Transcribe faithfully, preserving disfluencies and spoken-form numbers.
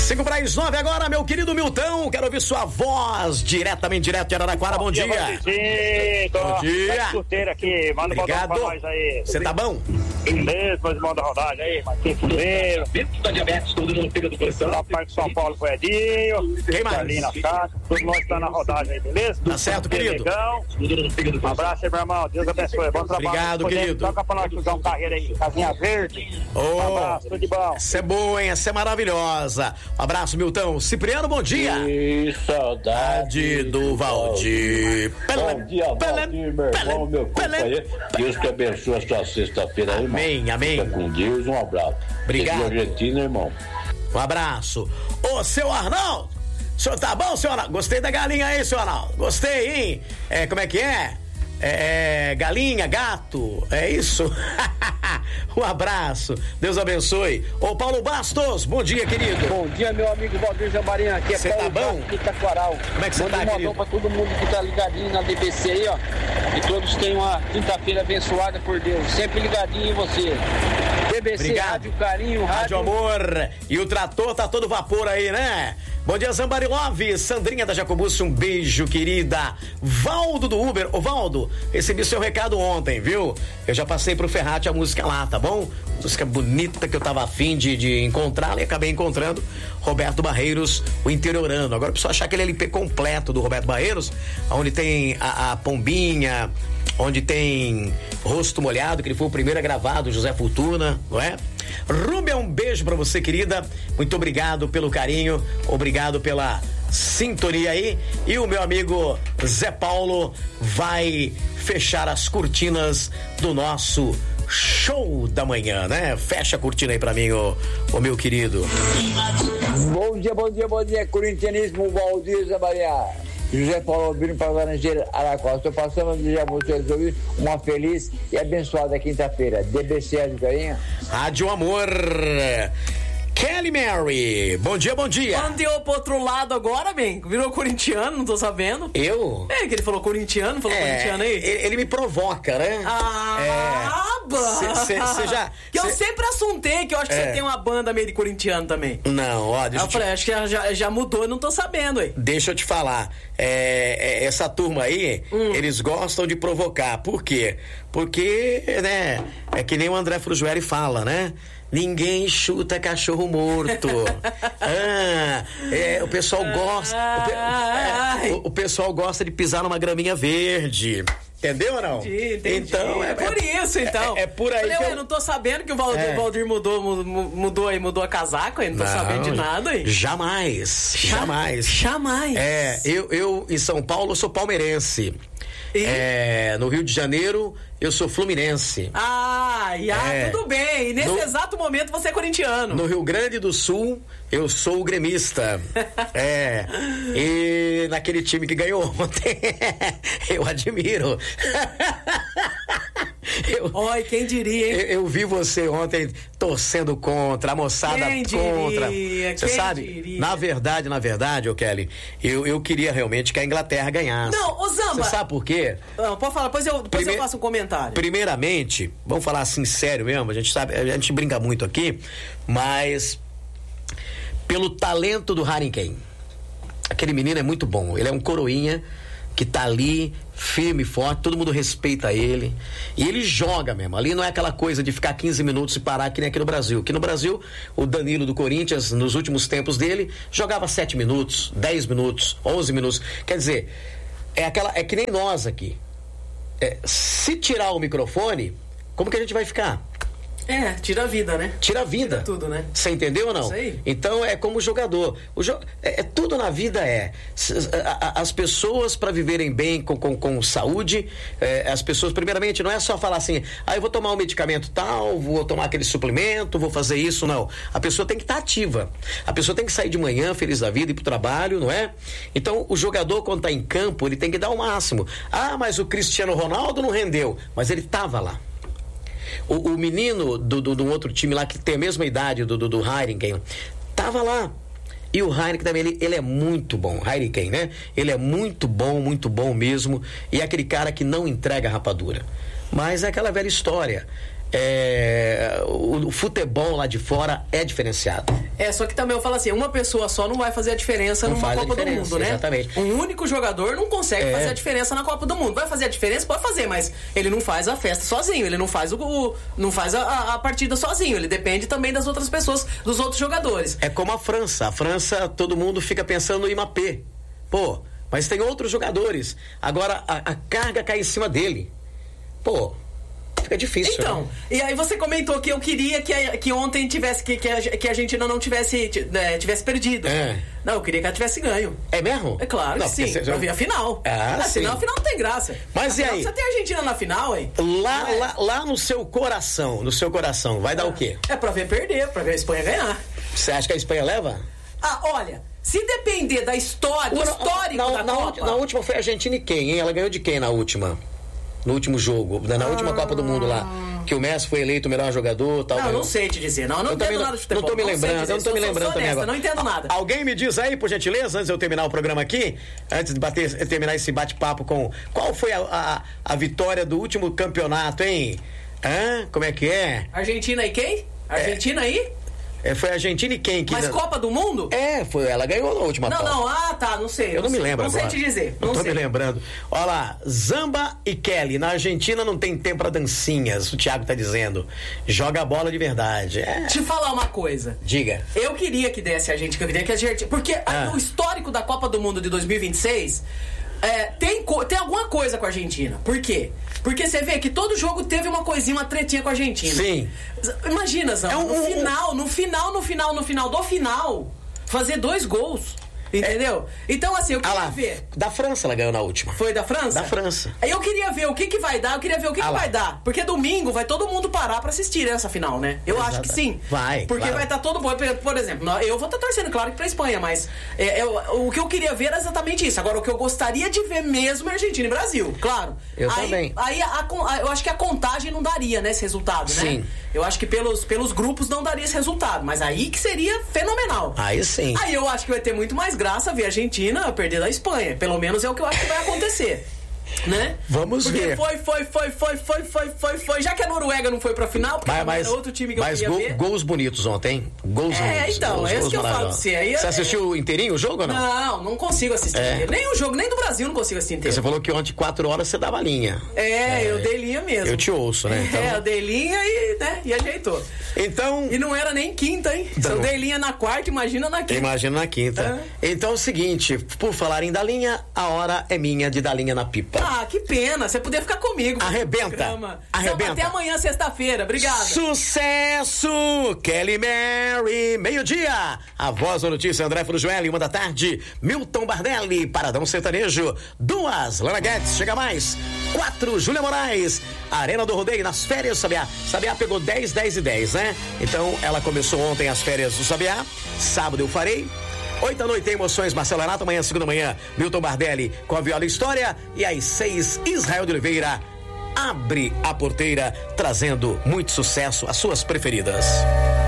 Cinco para as nove agora, meu querido Milton. Quero ouvir sua voz diretamente, direto de Araraquara. Bom, bom dia. dia. Bom dia. Curteiro aqui. Manda um Obrigado. pra nós aí. Você tá bom? Beleza, meus irmãos da rodagem aí. Marquinhos Fuleiro. Da diabetes, todo mundo fica do coração. Da parte de São Paulo com o Edinho. Quem mais? Ali na casa. Todos nós estamos na rodagem aí, beleza? Tá certo, querido. Um abraço aí, meu irmão. Deus abençoe. Bom trabalho. Obrigado, querido. Toca pra nós usar um carreira aí. Casinha Verde. Oh, um abraço, tudo de bom. Essa é boa, hein? Essa é maravilhosa. Um abraço, Milton. Cipriano, bom dia. Que saudade do Valdir. Bom dia, Valdir, meu irmão, meu companheiro. Deus que abençoe a sua sexta-feira aí, irmão. Amém, amém. Fica com Deus, um abraço. Obrigado. Argentina, irmão. Um abraço. Ô, seu Arnaldo, o senhor tá bom, seu Arnaldo? Gostei da galinha aí, seu Arnaldo. Gostei, hein? É, como é que é? É, galinha, gato, é isso? Um abraço, Deus abençoe. Ô Paulo Bastos, bom dia, querido. Bom dia, meu amigo Valdir Jambarinha, aqui é Cê Paulo tá bom? Bastos de Itaquaral. Como é que você tá, Manda um querido? alô pra todo mundo que tá ligadinho na D B C aí, ó. Que todos tenham uma quinta-feira abençoada por Deus, sempre ligadinho em você. D B C, Obrigado. Rádio Carinho, Rádio... Rádio Amor. E o trator tá todo vapor aí, né? Bom dia, Zambarilove, Sandrinha da Jacobus, um beijo, querida. Valdo do Uber. Ô, Valdo, recebi seu recado ontem, viu? Eu já passei pro Ferrati a música lá, tá bom? Música bonita que eu tava afim de, de encontrá-la e acabei encontrando Roberto Barreiros, o Interiorano. Agora eu preciso achar aquele L P completo do Roberto Barreiros, onde tem a, a Pombinha, onde tem Rosto Molhado, que ele foi o primeiro a gravar do José Fortuna, não é? Rúbia, um beijo pra você, querida. Muito obrigado pelo carinho, obrigado pela sintonia aí. E o meu amigo Zé Paulo vai fechar as cortinas do nosso show da manhã, né? Fecha a cortina aí pra mim, ô, ô meu querido. Bom dia, bom dia, bom dia, corintianismo, Valdir Zambaria. José Paulo Albino para Laranjeira, Araquara. Estou passando a desejar a vocês ouvir uma feliz e abençoada quinta-feira. D B C Rádio Carinha. Rádio Amor. Kelly Mary, bom dia, bom dia. Andeu pro outro lado agora, bem, virou corintiano, não tô sabendo. Eu? É, que ele falou corintiano, falou é, corintiano aí. Ele, ele me provoca, né? Ah, Você já... Que cê... eu sempre assuntei que eu acho que você é. tem uma banda meio de corintiano também. Não, ó, deixa eu... Eu falei, te... acho que já, já, já mudou, eu não tô sabendo aí. Deixa eu te falar, é, é, essa turma aí, hum. eles gostam de provocar. Por quê? Porque, né, é que nem o André Frugieri fala, né? Ninguém chuta cachorro morto. ah, é, o pessoal gosta. O, pe, é, o, o pessoal gosta de pisar numa graminha verde. Entendeu ou não? Entendi, entendi. Então, é, é por isso, então. É, é por aí. Falei, que eu... eu não tô sabendo que o Valdir, é. Valdir mudou, mudou aí, mudou a casaca aí, não tô não, sabendo de nada aí. Jamais, jamais. Jamais. É, eu, eu em São Paulo sou palmeirense. E? É, no Rio de Janeiro eu sou fluminense. Ah, e ah, é, tudo bem. E nesse no, exato momento você é corintiano. No Rio Grande do Sul eu sou o gremista. é. E naquele time que ganhou ontem eu admiro. Eu, Oi, quem diria, hein? Eu, eu vi você ontem torcendo contra, a moçada quem contra. Diria, você sabe? Diria? Na verdade, na verdade, ô Kelly, eu, eu queria realmente que a Inglaterra ganhasse. Não, ô Zamba. Você sabe por quê? Não, pode falar, depois eu, depois Prime... eu faço um comentário. Primeiramente, vamos falar assim sério mesmo, a gente sabe, a gente brinca muito aqui, mas pelo talento do Harry Kane. Aquele menino é muito bom, ele é um coroinha que tá ali, firme e forte, todo mundo respeita ele, e ele joga mesmo, ali não é aquela coisa de ficar quinze minutos e parar que nem aqui no Brasil. Aqui no Brasil, o Danilo do Corinthians, nos últimos tempos dele, jogava sete minutos, dez minutos, onze minutos, quer dizer, é, aquela, é que nem nós aqui, é, se tirar o microfone, como que a gente vai ficar? É, tira a vida, né? Tira a vida. Tira tudo, né? Você entendeu ou não? Sei. Então é como o jogador. O jo... é, é, tudo na vida é. As pessoas, para viverem bem com, com, com saúde, é, as pessoas, primeiramente, não é só falar assim, ah, eu vou tomar um medicamento tal, vou tomar aquele suplemento, vou fazer isso, não. A pessoa tem que estar ativa. A pessoa tem que sair de manhã, feliz da vida, ir pro trabalho, não é? Então, o jogador, quando tá em campo, ele tem que dar o máximo. Ah, mas o Cristiano Ronaldo não rendeu, mas ele tava lá. O, o menino do, do, do outro time lá, que tem a mesma idade do, do, do Heineken, tava lá. E o Heineken também, ele, ele é muito bom, Heineken, né? Ele é muito bom, muito bom mesmo. E é aquele cara que não entrega rapadura. Mas é aquela velha história. É, o, o futebol lá de fora é diferenciado. É, só que também eu falo assim, uma pessoa só não vai fazer a diferença não numa faz Copa do Mundo, né? Exatamente. Um único jogador não consegue é. fazer a diferença na Copa do Mundo. Vai fazer a diferença? Pode fazer, mas ele não faz a festa sozinho, ele não faz, o, o não faz a, a partida sozinho, ele depende também das outras pessoas, dos outros jogadores. É como a França. A França, todo mundo fica pensando no Mbappé. Pô, mas tem outros jogadores. Agora a, a carga cai em cima dele. Pô, fica difícil. Então, né? E aí você comentou que eu queria que, a, que ontem tivesse, que, que, a, que a Argentina não tivesse, é, tivesse perdido. É. Não, eu queria que ela tivesse ganho. É mesmo? É claro, não, sim. Você... Pra ver a final. Ah, ah, sim. Senão a final não tem graça. Mas a e aí? Você tem a Argentina na final, hein? Lá, é. lá, lá no seu coração, no seu coração, vai dar é. o quê? É pra ver perder, pra ver a Espanha ganhar. Você acha que a Espanha leva? Ah, olha, se depender da história, do histórico na, da na, Copa... Na última foi a Argentina e quem, hein? Ela ganhou de quem na última? No último jogo, na, na ah. última Copa do Mundo lá. Que o Messi foi eleito o melhor jogador, tal. Não, ganhou. Não sei te dizer. Não, eu não eu entendo nada de futebol. Não tô me não lembrando, eu não tô me lembrando também agora. Não entendo nada. Alguém me diz aí, por gentileza, antes de eu terminar o programa aqui, antes de bater, terminar esse bate-papo com... Qual foi a, a, a vitória do último campeonato, hein? Hã? Como é que é? Argentina e quem? Argentina é. e... É, foi a Argentina e quem? Que Mas na... Copa do Mundo? É, foi, ela ganhou na última Não, Copa. não, ah, tá, não sei. Eu não, não me lembro não agora. Não sei te dizer. Não, não tô sei. me lembrando. Olha lá, Zamba e Kelly. Na Argentina não tem tempo pra dancinhas, o Thiago tá dizendo. Joga a bola de verdade. É. Te falar uma coisa. Diga. Eu queria que desse a gente, que eu queria que a gente... Porque ah. o histórico da Copa do Mundo de dois mil e vinte e seis... É, tem, tem alguma coisa com a Argentina. Por quê? Porque você vê que todo jogo teve uma coisinha, uma tretinha com a Argentina. Sim. Imagina, Zão, é um, no final, no final, no final, no final do final, fazer dois gols. Entendeu? É. Então, assim, eu queria ah lá, ver. Da França ela ganhou na última. Foi da França? Da França. Aí eu queria ver o que que vai dar, eu queria ver o que ah que lá. vai dar. Porque domingo vai todo mundo parar pra assistir essa final, né? Eu Exato. acho que sim. Vai. Porque claro. vai estar todo mundo. Por exemplo, eu vou estar torcendo, claro, que pra Espanha, mas é, eu, o que eu queria ver era exatamente isso. Agora, o que eu gostaria de ver mesmo é Argentina e Brasil, claro. Eu aí, também. Aí a, a, eu acho que a contagem não daria, né, esse resultado, né? Sim. Eu acho que pelos, pelos grupos não daria esse resultado, mas aí que seria fenomenal. Aí sim. Aí eu acho que vai ter muito mais graça ver a Argentina perder da Espanha. Pelo menos é o que eu acho que vai acontecer. Né? Vamos porque ver. Foi, foi, foi, foi, foi, foi, foi, foi. Já que a Noruega não foi pra final, porque mas, era outro time que mas eu queria go, ver. Gols bonitos ontem. Gols é, bonitos. então, gols, é isso gols que eu falo pra você. Aí, você assistiu é... inteirinho o jogo ou não? Não, não consigo assistir. É. Nem o jogo, nem do Brasil não consigo assistir inteiro. Você falou que ontem, quatro horas, você dava linha. É, é, eu dei linha mesmo. Eu te ouço, né? Então... É, eu dei linha e, né, e ajeitou. Então... E não era nem quinta, hein? Então... Se eu dei linha na quarta, imagina na quinta. Imagina na quinta. É. Então é o seguinte, por falar em dar linha, a hora é minha de dar linha na pipa. Ah, que pena. Você podia ficar comigo. Arrebenta. Arrebenta. Até amanhã, sexta-feira. Obrigado. Sucesso! Kelly Mary, meio-dia. A Voz da Notícia, André Frujoelli, uma da tarde. Milton Bardelli, Paradão Sertanejo. Duas, Lana Guedes, chega mais. Quatro, Júlia Moraes. Arena do Rodeio, nas férias do Sabiá. Sabiá pegou dez, dez e dez, né? Então, ela começou ontem as férias do Sabiá. Sábado eu farei. Oito da noite tem Emoções, Marcelo Renato. Amanhã, segunda manhã, Milton Bardelli com a Viola História. E às seis, Israel de Oliveira abre a porteira, trazendo muito sucesso, as suas preferidas.